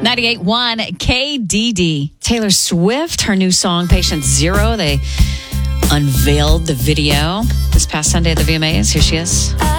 98.1 KDD. Taylor Swift, her new song, Patient Zero. They unveiled the video this past Sunday at the VMAs. Here she is.